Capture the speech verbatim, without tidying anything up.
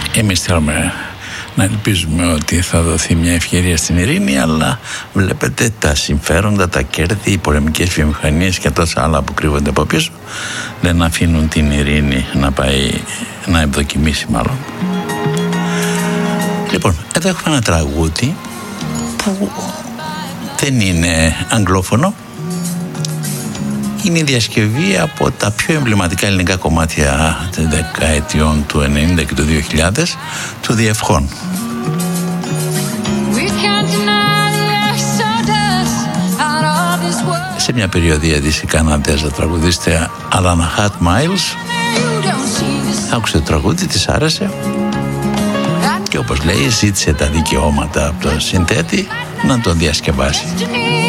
εμείς θέλουμε να ελπίζουμε ότι θα δοθεί μια ευκαιρία στην ειρήνη, αλλά βλέπετε τα συμφέροντα, τα κέρδη, οι πολεμικές βιομηχανίες και τόσα άλλα που κρύβονται από πίσω δεν αφήνουν την ειρήνη να πάει, να ευδοκιμήσει μάλλον. Λοιπόν, εδώ έχουμε ένα τραγούδι που δεν είναι αγγλόφωνο. Είναι η διασκευή από τα πιο εμβληματικά ελληνικά κομμάτια των δεκαετιών του ενενήντα και του δύο χιλιάδες, του Διευχών. Σε μια περιοδία της η Καναδέζα τραγουδίστρια Alana Hat Miles άκουσε το τραγούδι, της άρεσε και όπως λέει ζήτησε τα δικαιώματα από το συνθέτη να το διασκευάσει.